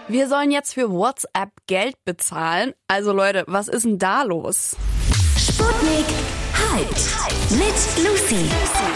Wir sollen jetzt für WhatsApp Geld bezahlen. Also Leute, was ist denn da los? Sputnik Hyped mit Lucy.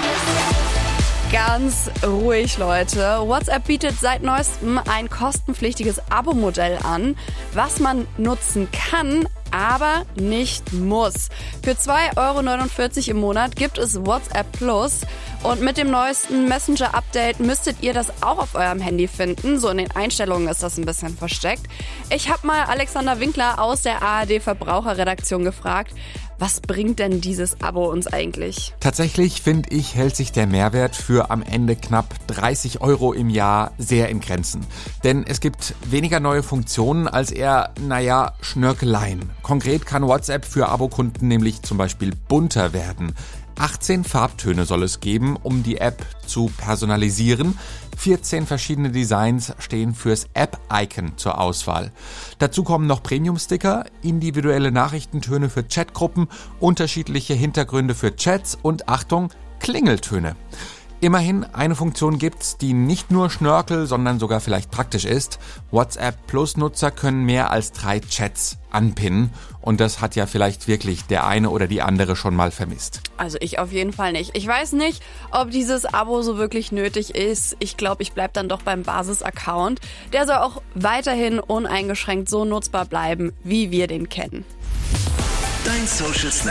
Ganz ruhig, Leute. WhatsApp bietet seit neuestem ein kostenpflichtiges Abo-Modell an, was man nutzen kann, aber nicht muss. Für 2,49 € im Monat gibt es WhatsApp Plus und mit dem neuesten Messenger-Update müsstet ihr das auch auf eurem Handy finden. So in den Einstellungen ist das ein bisschen versteckt. Ich habe mal Alexander Winkler aus der ARD-Verbraucherredaktion gefragt, was bringt denn dieses Abo uns eigentlich? Tatsächlich, finde ich, hält sich der Mehrwert für am Ende knapp 30 € im Jahr sehr in Grenzen. Denn es gibt weniger neue Funktionen als eher, Schnörkeleien. Konkret kann WhatsApp für Abokunden nämlich zum Beispiel bunter werden. 18 Farbtöne soll es geben, um die App zu personalisieren. 14 verschiedene Designs stehen fürs App-Icon zur Auswahl. Dazu kommen noch Premium-Sticker, individuelle Nachrichtentöne für Chatgruppen, unterschiedliche Hintergründe für Chats und, Achtung, Klingeltöne. Immerhin, eine Funktion gibt's, die nicht nur Schnörkel, sondern sogar vielleicht praktisch ist. WhatsApp Plus-Nutzer können mehr als 3 Chats anpinnen. Und das hat ja vielleicht wirklich der eine oder die andere schon mal vermisst. Also ich auf jeden Fall nicht. Ich weiß nicht, ob dieses Abo so wirklich nötig ist. Ich glaube, ich bleibe dann doch beim Basis-Account. Der soll auch weiterhin uneingeschränkt so nutzbar bleiben, wie wir den kennen. Dein Social